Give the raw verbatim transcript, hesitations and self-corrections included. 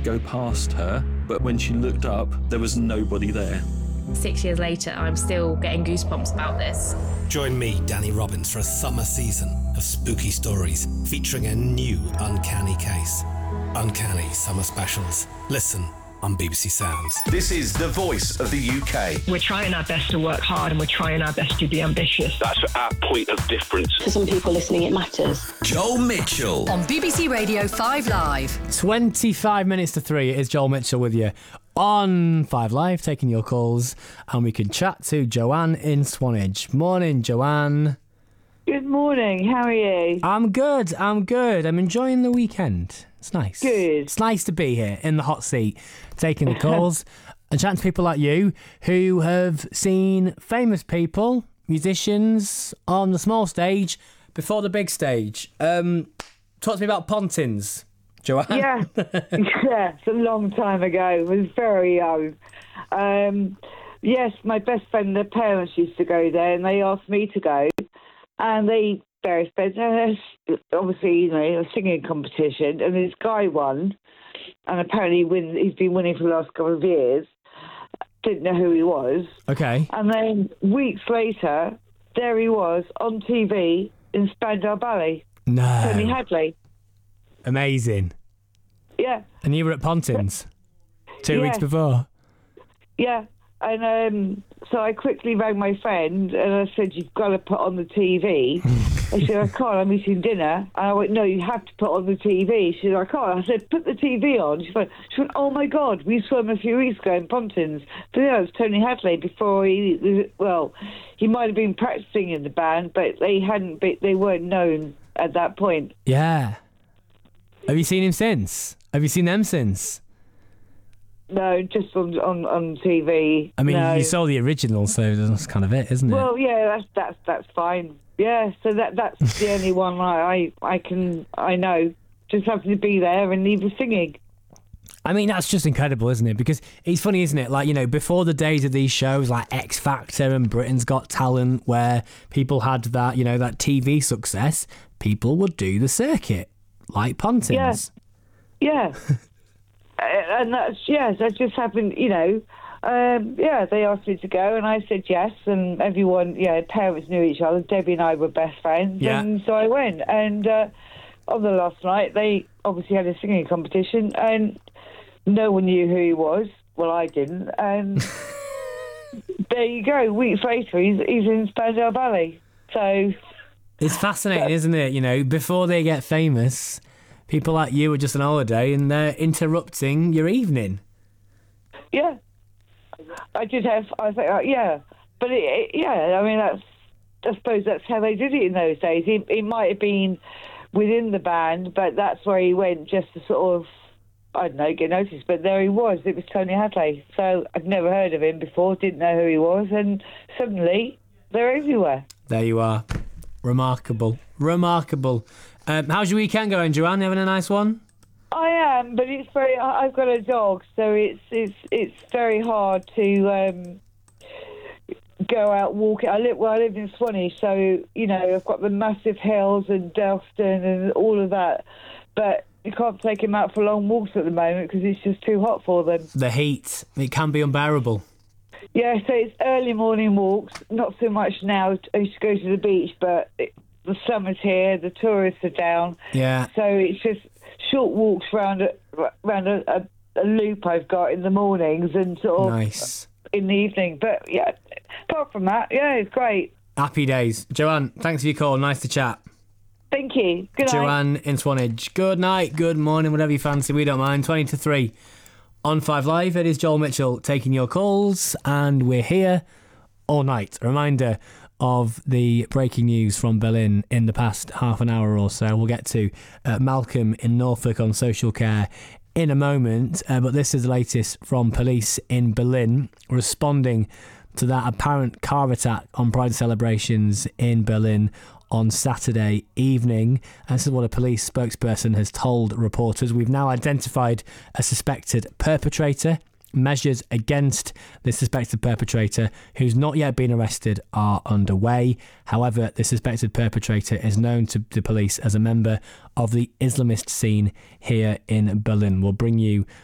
go past her, but when she looked up, there was nobody there. Six years later, I'm still getting goosebumps about this. Join me, Danny Robbins, for a summer season of spooky stories featuring a new uncanny case. Uncanny Summer Specials. Listen on B B C Sounds. This is the voice of the U K. We're trying our best to work hard and we're trying our best to be ambitious. That's our point of difference. For some people listening, it matters. Joel Mitchell. On B B C Radio five Live. twenty-five minutes to three, it is Joel Mitchell with you on five Live, taking your calls, and we can chat to Joanne in Swanage. Morning, Joanne. Good morning, how are you? I'm good, I'm good. I'm enjoying the weekend. It's nice. Good. It's nice to be here in the hot seat, taking the calls and chatting to people like you who have seen famous people, musicians, on the small stage before the big stage. Um, talk to me about Pontins, Joanne. Yeah, yeah, it's a long time ago. I was very young. Um, yes, my best friend, their parents used to go there, and they asked me to go. And they various beds. Obviously, you know, a singing competition, and this guy won, and apparently win, he's been winning for the last couple of years. Didn't know who he was. Okay. And then weeks later, there he was on T V in Spandau Ballet. No. Tony Hadley. Amazing. Yeah. And you were at Pontins two yeah. weeks before. Yeah. And um, so I quickly rang my friend and I said, you've got to put on the T V. I said, I can't, I'm eating dinner. And I went, no, you have to put on the T V. She said, I can't. I said, put the T V on. She went, she went oh my God, we saw him a few weeks ago in Pontins. But yeah, it was Tony Hadley before he, well, he might have been practicing in the band, but they hadn't, been, they weren't known at that point. Yeah. Have you seen him since? Have you seen them since? No, just on, on, on T V. I mean, no. you saw the original, so that's kind of it, isn't it? Well, yeah, that's that's that's fine. Yeah, so that that's the only one I, I I can I know. Just having to be there and he was singing. I mean, that's just incredible, isn't it? Because it's funny, isn't it? Like, you know, before the days of these shows like X Factor and Britain's Got Talent, where people had that, you know, that T V success, people would do the circuit like Pontins. Yeah. Yeah. And that's, yes, that just happened, you know, um, yeah, they asked me to go and I said yes, and everyone, yeah, parents knew each other. Debbie and I were best friends, yeah. and so I went. And uh, on the last night, they obviously had a singing competition, and no one knew who he was. Well, I didn't. And there you go, weeks later, he's, he's in Spandau Ballet. So it's fascinating, isn't it? You know, before they get famous, people like you are just on holiday and they're interrupting your evening. Yeah. I did have, I think, uh, yeah. But, it, it, yeah, I mean, that's, I suppose that's how they did it in those days. It, it might have been within the band, but that's where he went just to sort of, I don't know, get noticed. But there he was. It was Tony Hadley. So I'd never heard of him before, didn't know who he was, and suddenly they're everywhere. There you are. Remarkable. Remarkable. Um, how's your weekend going, Joanne? You having a nice one? I am, but it's very. I've got a dog, so it's it's it's very hard to um, go out walking. I live well. I live in Swanage, so you know I've got the massive hills and Delston and all of that, but you can't take him out for long walks at the moment because it's just too hot for them. The heat, it can be unbearable. Yeah, so it's early morning walks. Not so much now. I used to go to the beach, but. It, The summer's here, the tourists are down. Yeah. So it's just short walks around a, around a, a, a loop I've got in the mornings and sort of nice. in the evening. But yeah, apart from that, yeah, it's great. Happy days. Joanne, thanks for your call. Nice to chat. Thank you. Good night. Joanne in Swanage. Good night, good morning, whatever you fancy. We don't mind. twenty to three on five Live. It is Joel Mitchell taking your calls, and we're here all night. A reminder of the breaking news from Berlin in the past half an hour or so. We'll get to uh, Malcolm in Norfolk on social care in a moment, uh, but this is the latest from police in Berlin responding to that apparent car attack on Pride celebrations in Berlin on Saturday evening. And this is what a police spokesperson has told reporters. We've now identified a suspected perpetrator. Measures against the suspected perpetrator, who's not yet been arrested, are underway. However, the suspected perpetrator is known to the police as a member of the Islamist scene here in Berlin. We'll bring you